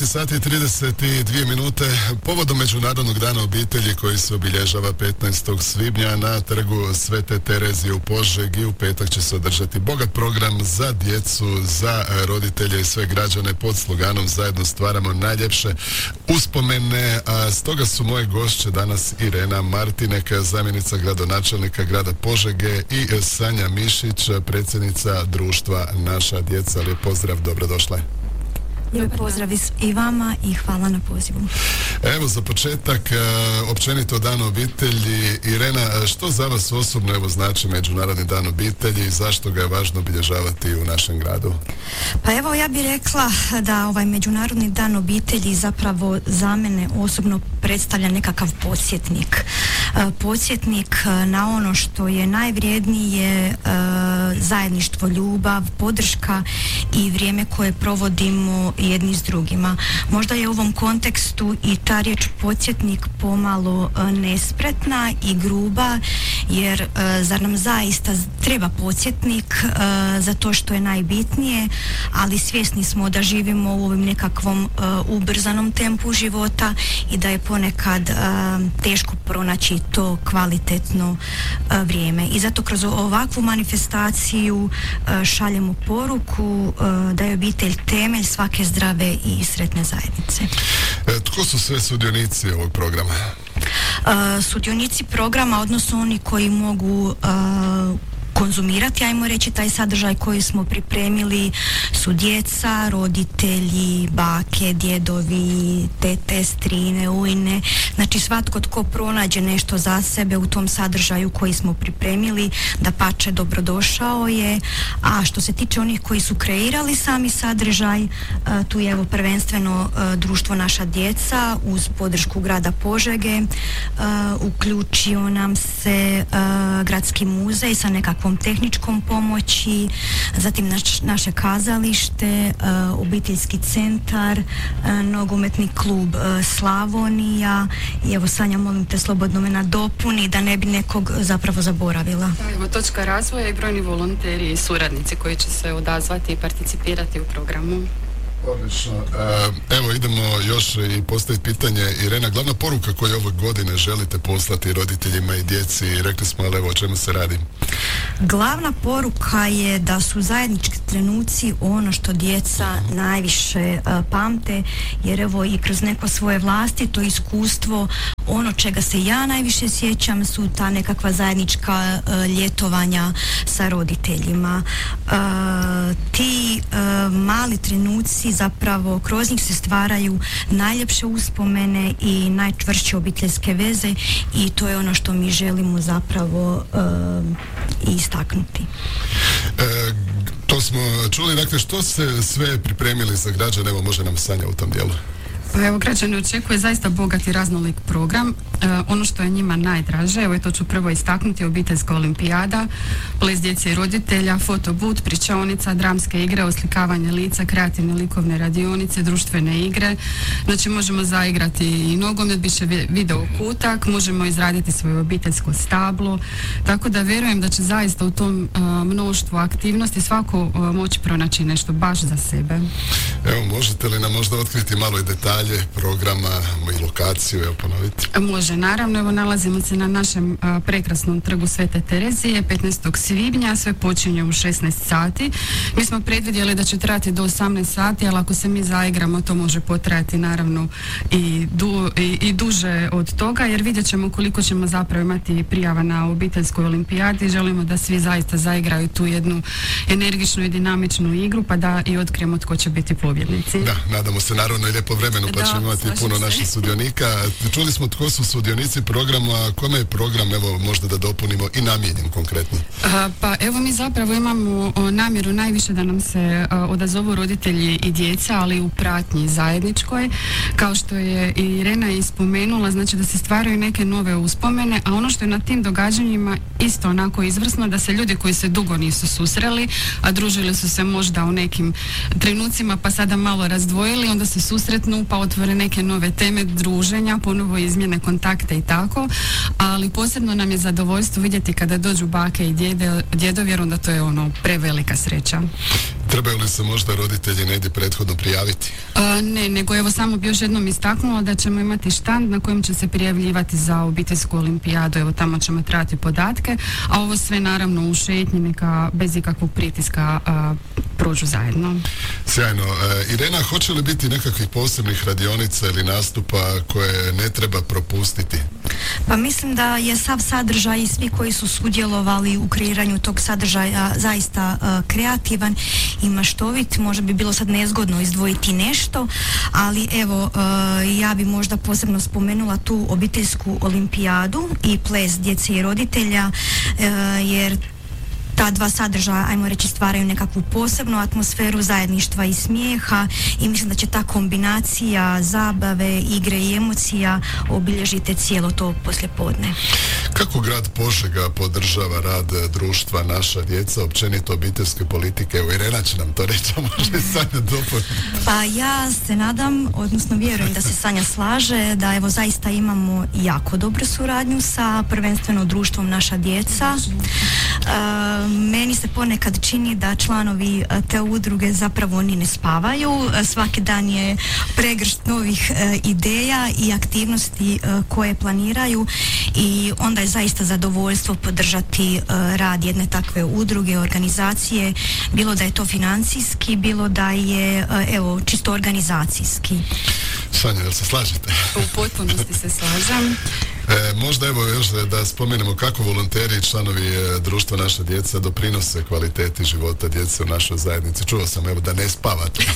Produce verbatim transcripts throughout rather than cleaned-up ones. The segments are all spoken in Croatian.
devet sati i trideset dvije minute. Povodom Međunarodnog dana obitelji koji se obilježava petnaestog svibnja na trgu Svete Terezije u Požegi, u petak će se održati bogat program za djecu, za roditelje i sve građane pod sloganom Zajedno stvaramo najljepše uspomene. A stoga su moje gošće danas Irena Martinek, zamjenica gradonačelnika grada Požege, i Sanja Mišić, predsjednica društva Naša djeca. Lijep pozdrav, dobrodošla. Lijep pozdrav i vama i hvala na pozivu. Evo za početak, općenito dan obitelji. Irena, što za vas osobno evo znači Međunarodni dan obitelji i zašto ga je važno obilježavati u našem gradu? Pa evo ja bih rekla da ovaj Međunarodni dan obitelji zapravo za mene osobno predstavlja nekakav podsjetnik. Podsjetnik na ono što je najvrijednije, zajedništvo, ljubav, podrška i vrijeme koje provodimo jedni s drugima. Možda je u ovom kontekstu i ta riječ podsjetnik pomalo nespretna i gruba, jer zar nam zaista treba podsjetnik za to što je najbitnije, ali svjesni smo da živimo u ovom nekakvom ubrzanom tempu života i da je ponekad teško pronaći to kvalitetno vrijeme. I zato kroz ovakvu manifestaciju šaljemo poruku da je obitelj temelj svake zdrave i sretne zajednice. E, tko su sve sudionici ovog programa? Uh, sudionici programa, odnosno oni koji mogu uh, konzumirati, ajmo reći, taj sadržaj koji smo pripremili su djeca, roditelji, bake, djedovi, tete, strine, ujne. Znači svatko tko pronađe nešto za sebe u tom sadržaju koji smo pripremili, dapače dobrodošao je. A što se tiče onih koji su kreirali sami sadržaj, tu je evo prvenstveno društvo Naša djeca uz podršku grada Požege. Uključio nam se gradski muzej sa nekakvom tehničkom pomoći, zatim naš, naše kazalište, uh, obiteljski centar, uh, nogometni klub uh, Slavonija. I evo Sanja, molim te slobodno me nadopuni da ne bi nekog zapravo zaboravila. Da, evo točka razvoja i brojni volonteri i suradnici koji će se odazvati i participirati u programu. Odlično. Evo idemo još i postaviti pitanje. Irena, glavna poruka koju ove godine želite poslati roditeljima i djeci, rekli smo, ali evo o čemu se radi? Glavna poruka je da su zajednički trenuci ono što djeca najviše uh, pamte, jer evo i kroz neko svoje vlastito iskustvo ono čega se ja najviše sjećam su ta nekakva zajednička uh, ljetovanja sa roditeljima. Uh, ti uh, mali trenuci zapravo kroz njih se stvaraju najljepše uspomene i najčvršće obiteljske veze i to je ono što mi želimo zapravo uh, istaknuti. E, to smo čuli, dakle što ste sve pripremili za građane, evo može nam Sanja u tom dijelu. Pa evo, građane očekuje zaista bogat i raznolik program. E, ono što je njima najdraže, evo i to ću prvo istaknuti, obiteljska olimpijada, ples djece i roditelja, fotobut, pričaonica, dramske igre, oslikavanje lica, kreativne likovne radionice, društvene igre. Znači možemo zaigrati i nogomet, biše video kutak, možemo izraditi svoje obiteljsko stablo, tako da vjerujem da će zaista u tom uh, mnoštvu aktivnosti svako uh, moći pronaći nešto baš za sebe. Evo, možete li nam možda otkriti malo i detalje programa i lokaciju, evo ponoviti? Može, naravno, evo nalazimo se na našem a, prekrasnom trgu Svete Terezije, petnaestog svibnja, sve počinje u šesnaest sati. Mi smo predvidjeli da će trajati do osamnaest sati, ali ako se mi zaigramo, to može potrajati naravno i, du, i, i duže od toga, jer vidjet ćemo koliko ćemo zapravo imati prijava na obiteljskoj olimpijadi. Želimo da svi zaista zaigraju tu jednu energičnu i dinamičnu igru, pa da i otkrijemo tko će biti pobjednici. Da, nadamo se naravno i lijepo vremenu, pa ćemo imati puno se. naših sudionika. Čuli smo tko su sudionici programa, kome je program, evo možda da dopunimo, i namijenjen konkretno? A, pa evo mi zapravo imamo o, namjeru najviše da nam se a, odazovu roditelji i djeca, ali u pratnji zajedničkoj, kao što je i Irena ispomenula, znači da se stvaraju neke nove uspomene, a ono što je na tim događanjima isto onako izvrsno, da se ljudi koji se dugo nisu susreli, a družili su se možda u nekim trenucima pa sada malo razdvojili, onda se susretnu pa otvore neke nove teme druženja, ponovo izmjene kontakte i tako, ali posebno nam je zadovoljstvo vidjeti kada dođu bake i djede, djedovi, jer onda to je ono prevelika sreća. Trebaju li se možda roditelji negdje prethodno prijaviti? A, ne, nego evo samo bi još jednom istaknula da ćemo imati štand na kojem će se prijavljivati za obiteljsku olimpijadu, evo tamo ćemo trati podatke, a ovo sve naravno u šetnji, neka bez ikakvog pritiska a, prođu zajedno. Sjajno. E, Irena, hoće li biti nekakvih posebnih radionica ili nastupa koje ne treba propustiti? Pa mislim da je sav sadržaj i svi koji su sudjelovali u kreiranju tog sadržaja zaista uh, kreativan i maštovit. Možda bi bilo sad nezgodno izdvojiti nešto, ali evo uh, ja bi možda posebno spomenula tu obiteljsku olimpijadu i ples djece i roditelja, uh, jer ta dva sadržaja, ajmo reći, stvaraju nekakvu posebnu atmosferu zajedništva i smijeha i mislim da će ta kombinacija zabave, igre i emocija obilježiti cijelo to poslijepodne. Kako grad Požega podržava rad društva Naša djeca, općenito obiteljske politike? Evo, Irena će nam to reći, a može i Sanja dopuniti. Pa ja se nadam, odnosno vjerujem da se Sanja slaže, da evo zaista imamo jako dobru suradnju sa prvenstveno društvom Naša djeca. Uh, meni se ponekad čini da članovi te udruge zapravo ni ne spavaju. Svaki dan je pregršt novih uh, ideja i aktivnosti uh, koje planiraju i onda je zaista zadovoljstvo podržati uh, rad jedne takve udruge, organizacije, bilo da je to financijski, bilo da je uh, evo čisto organizacijski. Sanja, jel se slažete? U potpunosti se slažem. E, možda evo još da spomenemo kako volonteri i članovi e, društva Naša djeca doprinose kvaliteti života djece u našoj zajednici. Čuo sam evo da ne spavate.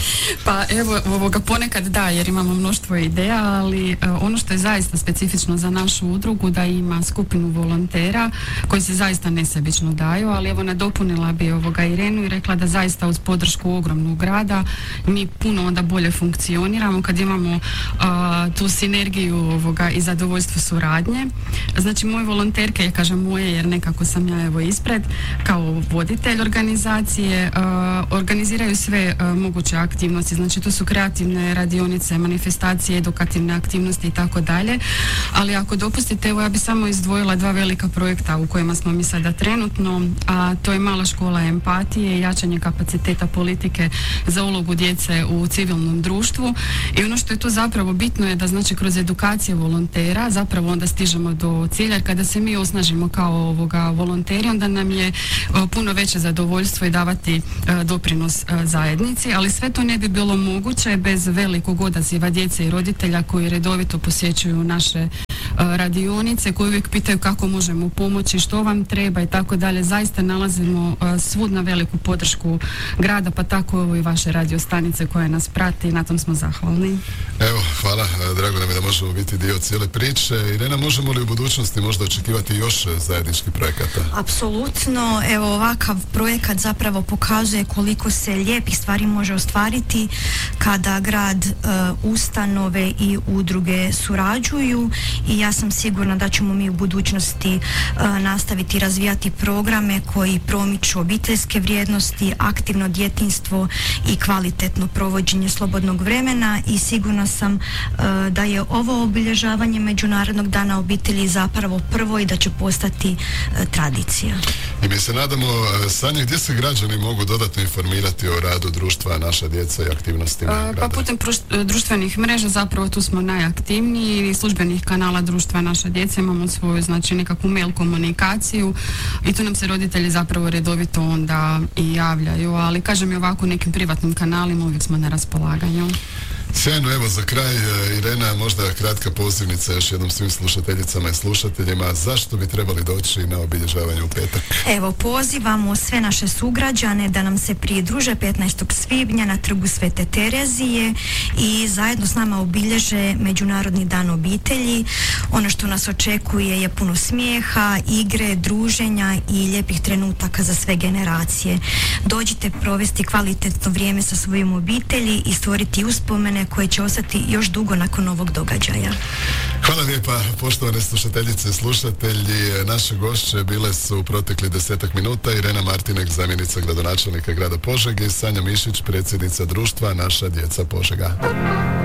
Pa evo ovoga ponekad da, jer imamo mnoštvo ideja, ali e, ono što je zaista specifično za našu udrugu da ima skupinu volontera koji se zaista nesebično daju, ali evo nadopunila bi ovoga Irenu i rekla da zaista uz podršku ogromnog grada mi puno onda bolje funkcioniramo kad imamo a, tu sinergiju ovoga i zadovoljstvo suradnje. Znači moje volonterke, ja kažem moje jer nekako sam ja evo ispred kao voditelj organizacije, uh, organiziraju sve uh, moguće aktivnosti, znači to su kreativne radionice, manifestacije, edukativne aktivnosti i tako dalje, ali ako dopustite, evo ja bi samo izdvojila dva velika projekta u kojima smo mi sada trenutno, a to je mala škola empatije i jačanje kapaciteta politike za ulogu djece u civilnom društvu i ono što je tu zapravo bitno je da znači kroz edukacije volontera zapravo onda stižemo do cilja, jer kada se mi osnažimo kao ovoga volonteri, onda nam je uh, puno veće zadovoljstvo i davati uh, doprinos uh, zajednici, ali sve to ne bi bilo moguće bez velikog odaziva djece i roditelja koji redovito posjećuju naše uh, radionice, koji uvijek pitaju kako možemo pomoći, što vam treba i tako dalje. Zaista nalazimo uh, svud na veliku podršku grada, pa tako ovo i vaše radio stanice koje nas prati i na tom smo zahvalni. Evo, hvala, drago nam je da možemo biti dio cijele priče. Irena, možemo li u budućnosti možda očekivati još zajedničkih projekata? Apsolutno, evo ovakav projekat zapravo pokazuje koliko se lijepih stvari može ostvariti kada grad, uh, ustanove i udruge surađuju i ja sam sigurna da ćemo mi u budućnosti uh, nastaviti razvijati programe koji promiču obiteljske vrijednosti, aktivno djetinjstvo i kvalitetno provođenje slobodnog vremena i sigurna sam uh, da je ovo obilježavanje Međunarodnog dana obitelji zapravo prvo i da će postati uh, tradicija. I mi se nadamo, uh, Sanja, gdje se građani mogu dodatno informirati o radu društva Naša djeca i aktivnostima uh, grada? Pa putem pruš- društvenih mreža zapravo tu smo najaktivniji i službenih kanala društva Naša djeca imamo svoju znači nekakvu mail komunikaciju i tu nam se roditelji zapravo redovito onda i javljaju, ali kažem i ovako nekim privatnim kanalima uvijek smo na raspolaganju. Sjajno, evo za kraj, Irena, možda kratka pozivnica još jednom svim slušateljicama i slušateljima, zašto bi trebali doći na obilježavanje u petak? Evo, pozivamo sve naše sugrađane da nam se pridruže petnaestog svibnja na trgu Svete Terezije i zajedno s nama obilježe Međunarodni dan obitelji. Ono što nas očekuje je puno smijeha, igre, druženja i lijepih trenutaka za sve generacije. Dođite provesti kvalitetno vrijeme sa svojim obitelji i stvoriti uspomene koje će ostati još dugo nakon ovog događaja. Hvala lijepa, poštovane slušateljice i slušatelji. Naše gošće bile su u protekli desetak minuta Irena Martinek, zamjenica gradonačelnika grada Požege i Sanja Mišić, predsjednica društva Naša djeca Požega.